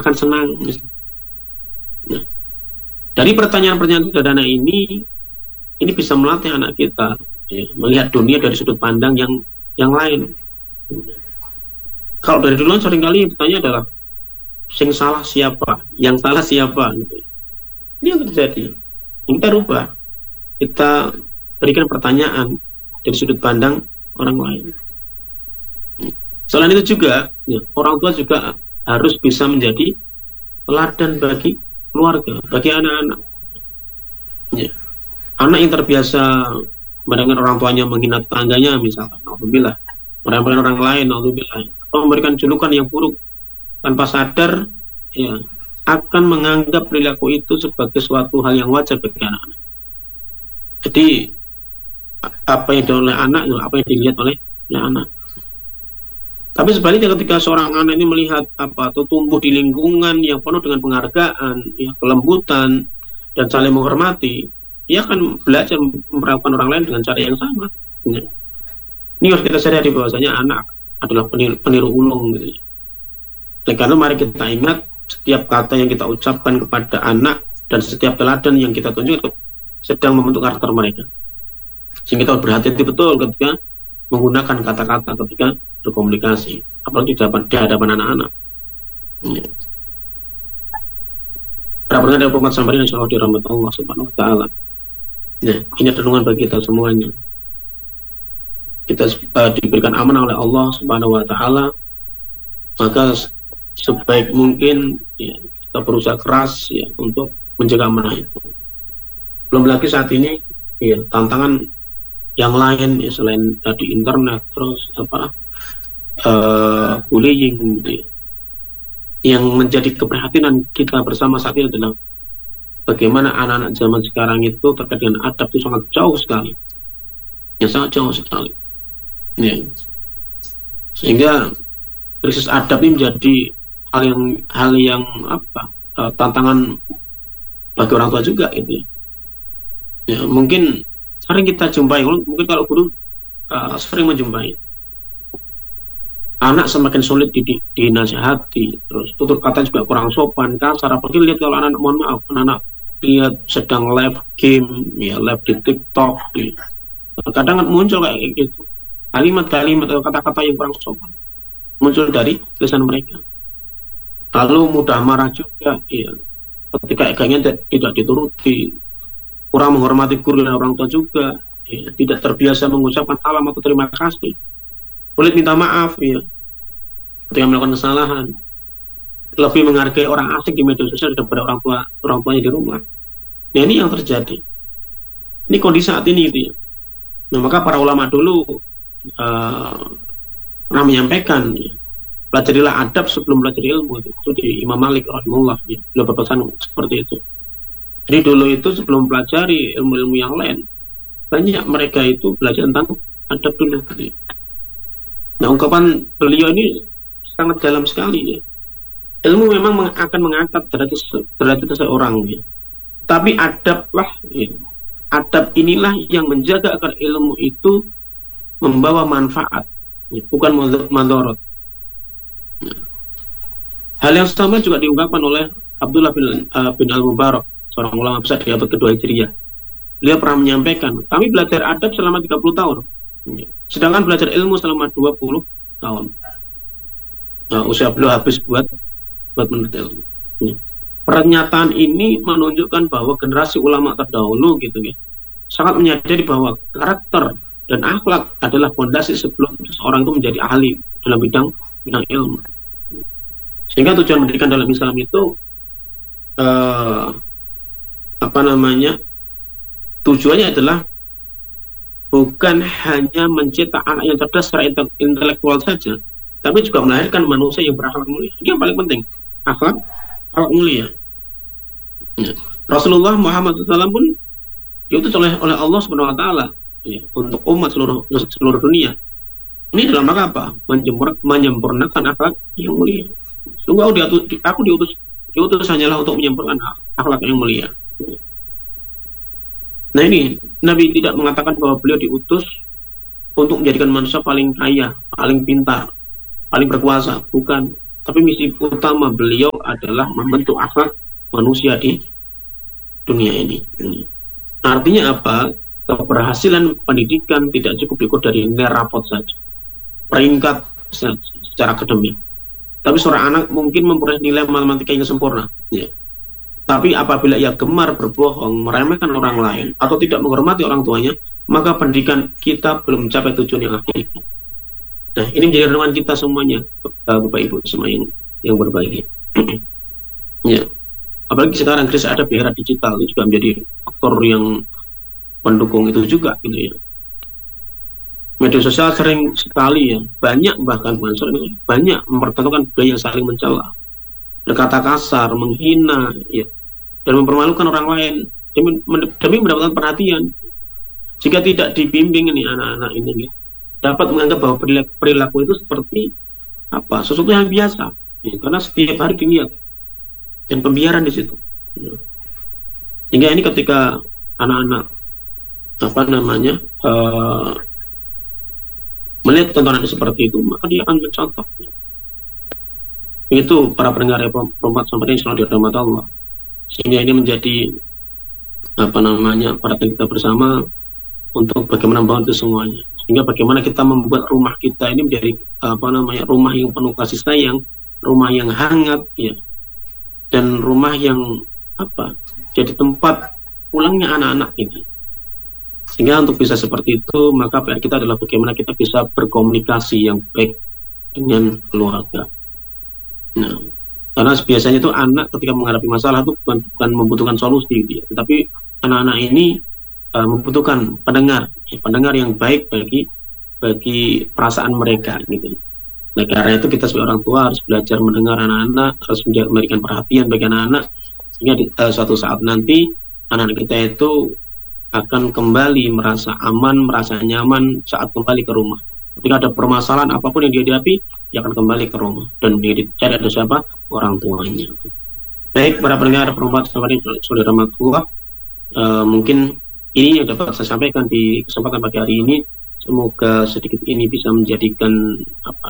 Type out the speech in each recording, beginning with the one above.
akan senang. Nah, dari pertanyaan-pertanyaan sederhana ini bisa melatih anak kita ya, melihat dunia dari sudut pandang yang lain. Kalau dari dulu seringkali bertanya adalah sing salah siapa, yang salah siapa. Ini yang terjadi. Kita rubah, kita berikan pertanyaan dari sudut pandang orang lain. Selain itu juga ya, orang tua juga harus bisa menjadi teladan bagi keluarga, bagi anak-anak ya. Anak yang terbiasa mendengar orang tuanya menghina tetangganya misalkan, alhamdulillah, meremehkan orang lain, alhamdulillah, atau memberikan julukan yang buruk tanpa sadar ya, akan menganggap perilaku itu sebagai suatu hal yang wajar bagi anak-anak. Jadi apa yang dilihat oleh anak, apa yang dilihat oleh anak. Tapi sebaliknya ketika seorang anak ini melihat atau tumbuh di lingkungan yang penuh dengan penghargaan, ya, kelembutan dan saling menghormati, dia akan belajar memperlakukan orang lain dengan cara yang sama. Ya. Ini harus kita sadari bahwasanya anak adalah peniru ulung. Gitu. Dan karena mari kita ingat setiap kata yang kita ucapkan kepada anak dan setiap teladan yang kita tunjukkan sedang membentuk karakter mereka. Sehingga kita berhati-hati betul ketika menggunakan kata-kata ketika berkomunikasi, apalagi di hadapan anak-anak. Ya. Rabbana dari Muhammad Samari insyaallah dirahmati Allah Subhanahu wa taala. Nah, ini renungan bagi kita semuanya. Kita diberikan amanah oleh Allah Subhanahu wa taala, maka sebaik mungkin ya, kita berusaha keras ya untuk menjaga amanah itu. Belum lagi saat ini ya, tantangan yang lain ya, selain di internet, terus bullying gitu, yang menjadi keprihatinan kita bersama saat ini adalah bagaimana anak-anak zaman sekarang itu terkait dengan adab itu sangat jauh sekali, ya sangat jauh sekali ya. Sehingga krisis adab ini menjadi hal yang tantangan bagi orang tua juga itu ya. Mungkin sering kita jumpai, mungkin kalau guru sering menjumpai anak semakin sulit dinasihati, terus tutur kata juga kurang sopan, kasar. Apalagi lihat kalau anak, mohon maaf, anak lihat sedang live game ya, live di TikTok ya. Kadang muncul kayak gitu kalimat-kalimat atau kata-kata yang kurang sopan muncul dari tulisan mereka. Lalu mudah marah juga ya, ketika eganya tidak dituruti, kurang menghormati guru dan orang tua juga ya, tidak terbiasa mengucapkan salam atau terima kasih, sulit minta maaf ya ketika melakukan kesalahan, lebih menghargai orang asing di media sosial daripada orang tuanya di rumah. Nah, ini yang terjadi. Ini kondisi saat ini gitu ya. Nah, maka para ulama dulu pernah menyampaikan ya, pelajarilah adab sebelum belajar ilmu. Itu di Imam Malik rahimahullah ya, beliau berpesan seperti itu. Jadi dulu itu sebelum pelajari ilmu-ilmu yang lain, banyak mereka itu belajar tentang adab dulu gitu. Nah, ungkapan beliau ini sangat dalam sekali ya. Ilmu memang akan mengangkat derajat seseorang ya. Tapi adablah ya. Adab inilah yang menjaga agar ilmu itu membawa manfaat ya, bukan madharat. Hal yang sama juga diungkapkan oleh Abdullah bin Al-Mubarak, seorang ulama besar di abad kedua Hijriah. Beliau pernah menyampaikan, kami belajar adab selama 30 tahun. Sedangkan belajar ilmu selama 20 tahun. Nah, usia beliau habis buat menuntut ilmu. Pernyataan ini menunjukkan bahwa generasi ulama terdahulu gitu ya, sangat menyadari bahwa karakter dan akhlak adalah fondasi sebelum seorang itu menjadi ahli dalam bidang ilmu. Sehingga tujuan pendidikan dalam Islam itu tujuannya adalah bukan hanya mencetak anak yang cerdas secara intelektual saja, tapi juga melahirkan manusia yang berakhlak mulia. Ini yang paling penting, akhlak mulia. Ya. Rasulullah Muhammad SAW pun diutus oleh Allah Subhanahu Wa Taala ya, untuk umat seluruh dunia. Ini dalam rangka apa? Menyempurnakan akhlak yang mulia. Sungguh aku diutus hanyalah untuk menyempurnakan akhlak yang mulia. Nah, ini Nabi tidak mengatakan bahwa beliau diutus untuk menjadikan manusia paling kaya, paling pintar, paling berkuasa, bukan. tapi misi utama beliau adalah membentuk akhlak manusia di dunia ini. Artinya apa? Keberhasilan pendidikan tidak cukup diukur dari nilai rapot saja, peringkat secara akademik. Tapi seorang anak mungkin memperoleh nilai matematika yang sempurna, ya. Tapi apabila ia gemar berbohong, meremehkan orang lain, atau tidak menghormati orang tuanya, maka pendidikan kita belum mencapai tujuan yang hakiki. Nah, ini menjadi renungan kita semuanya, Bapak Ibu semua yang berbagi. Ya, apalagi sekarang krisis ada era digital, itu juga menjadi faktor yang pendukung itu juga, gitu ya. Media sosial sering sekali ya, banyak bahkan bukan sering, banyak mempertontonkan budaya yang saling mencela, berkata kasar, menghina, ya, dan mempermalukan orang lain demi mendapatkan perhatian. Jika tidak dibimbing ini anak-anak ini, ya, dapat menganggap bahwa perilaku itu seperti apa, sesuatu yang biasa, ya, karena setiap hari dilihat dan pembiaran di situ. Ya. Hingga ini ketika anak-anak melihat tontonan seperti itu, maka dia akan mencontoh. Itu para pendengar Reformat sampai yang selalu dirahmati Allah. Sehingga ini menjadi perhatian kita bersama untuk bagaimana membangun itu semuanya. Sehingga bagaimana kita membuat rumah kita ini menjadi rumah yang penuh kasih sayang, rumah yang hangat, ya, dan rumah yang jadi tempat pulangnya anak-anak ini. Sehingga untuk bisa seperti itu, maka PR kita adalah bagaimana kita bisa berkomunikasi yang baik dengan keluarga. Nah, karena biasanya itu anak ketika menghadapi masalah itu bukan membutuhkan solusi, gitu, tetapi anak-anak ini membutuhkan pendengar yang baik bagi perasaan mereka, gitu. Nah, karena itu kita sebagai orang tua harus belajar mendengar anak-anak, harus memberikan perhatian bagi anak-anak, sehingga suatu saat nanti anak-anak kita itu akan kembali merasa aman, merasa nyaman saat kembali ke rumah. Ketika ada permasalahan apapun yang dihadapi, dia akan kembali ke rumah dan dicari ada siapa? Orang tuanya. Baik, para pendengar Reformat saudara rahmatullah, mungkin ini yang dapat saya sampaikan di kesempatan pagi hari ini. Semoga sedikit ini bisa menjadikan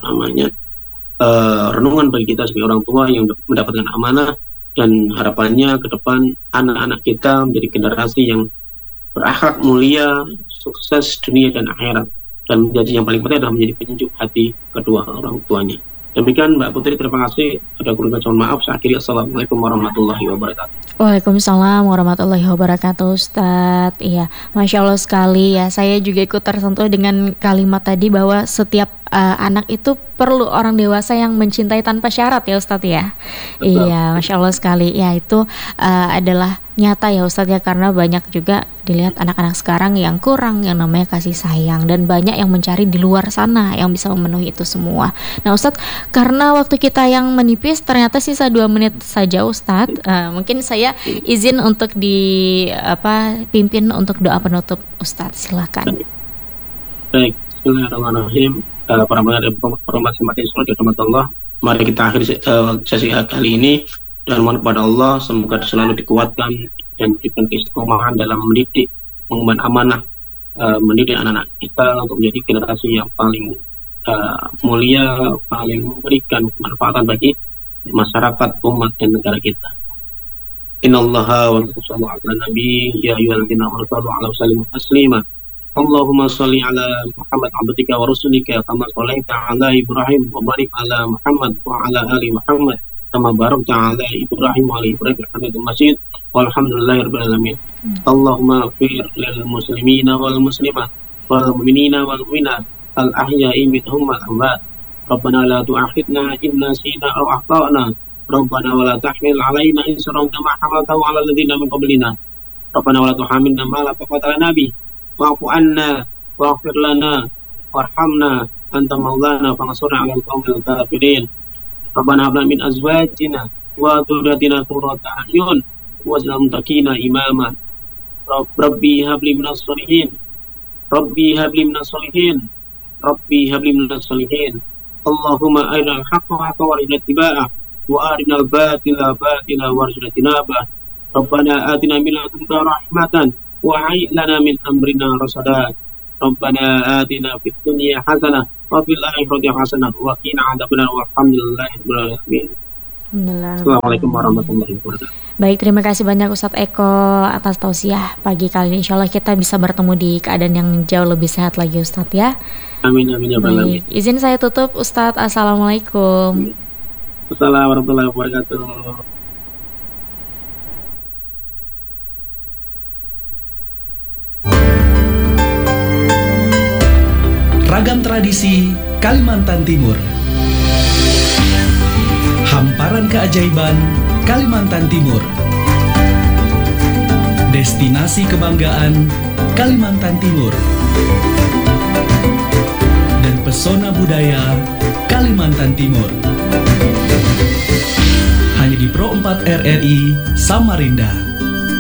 renungan bagi kita sebagai orang tua yang mendapatkan amanah, dan harapannya ke depan anak-anak kita menjadi generasi yang berakhlak mulia, sukses dunia dan akhirat, dan menjadi yang paling penting adalah menjadi penyejuk hati kedua orang tuanya. Demikian Mbak Putri, terima kasih. Ada kurang mohon maaf. Saya akhiri, assalamualaikum warahmatullahi wabarakatuh. Waalaikumsalam warahmatullahi wabarakatuh, Ustadz. Iya, Masya Allah sekali ya. Saya juga ikut tersentuh dengan kalimat tadi bahwa setiap anak itu perlu orang dewasa yang mencintai tanpa syarat ya Ustadz ya. Betul. Iya, Masya Allah sekali. Ya, itu adalah nyata ya Ustadz ya, karena banyak juga dilihat anak-anak sekarang yang kurang yang namanya kasih sayang, dan banyak yang mencari di luar sana yang bisa memenuhi itu semua. Nah Ustadz, karena waktu kita yang menipis, ternyata sisa 2 menit saja Ustadz, mungkin saya izin untuk dipimpin untuk doa penutup Ustadz, silakan. Baik, bismillahirrahmanirrahim. Para pendengar Reformat semakin selalu dirahmati Allah. Mari kita akhiri sesi kali ini dan mohon kepada Allah semoga selalu dikuatkan dan diberikan keistiqomahan dalam mendidik, mengemban amanah, mendidik anak-anak kita untuk menjadi generasi yang paling mulia, paling memberikan kemanfaatan bagi masyarakat, umat, dan negara kita. Innallaha wa sallallahu ala nabi ya ayyuhalladzina amanu sallu alaihi wa sallimu taslima. Allahumma sholli ala Muhammad abdika wa rasulika kama shallaita ala Ibrahim wa barik ala Muhammad wa ala ali Muhammad kama barakta ala Ibrahim wa ali Ibrahim Hamidum Majid walhamdulillahirabbil alamin. Allahumma ighfir lil muslimina wal muslimat wal mu'minina wal mu'minat al ahya'i minhum wal amwat. Rabbana la tu'akhidna in nasina aw akhtana. Rabbana wa la tahmil 'alaina isran kama hamaltahu 'ala alladziina min qablina. Rabbana wa la tuhamilna ma la taqata lana bihi wa'fu 'anna waghfir lana warhamna anta maulana fansurna 'alal qaumil kafirin. Rabbana hab lana min azwajina wa dhurriyyatina qurrata a'yun waj'alna muttaqina imama. Rabbi hab li minas sholihin. Rabbi hab li minas sholihin. Rabbi hab li minas sholihin. Allahumma arinal haqqa haqqan warzuqna ittiba'ah wa arinal batila batila warzuqna ijtinabah. Rabbana atina min ladunka rahmatan wa hayyi lana min amrina rasada. Rabbana atina fid dunya hasanah wa fil akhirati hasanah wa qina adzabannar. Walhamdulillahi rabbil alamin. Alhamdulillah. Assalamualaikum warahmatullahi wabarakatuh. Baik, terima kasih banyak Ustadz Eko atas tausiah pagi kali ini. Insya Allah kita bisa bertemu di keadaan yang jauh lebih sehat lagi Ustadz ya. Amin amin ya rabbal alamin. Baik, izin saya tutup Ustadz. Assalamualaikum. Assalamualaikum warahmatullahi wabarakatuh. Ragam tradisi Kalimantan Timur. Hamparan keajaiban Kalimantan Timur. Destinasi kebanggaan Kalimantan Timur. Dan pesona budaya Kalimantan Timur. Hanya di Pro 4 RRI Samarinda.